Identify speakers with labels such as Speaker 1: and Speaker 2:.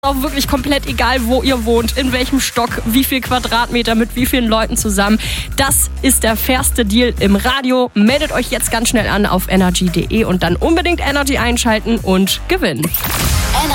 Speaker 1: Auch wirklich komplett egal, wo ihr wohnt, in welchem Stock, wie viel Quadratmeter, mit wie vielen Leuten zusammen. Das ist der fairste Deal im Radio. Meldet euch jetzt ganz schnell an auf energy.de und dann unbedingt Energy einschalten und gewinnen.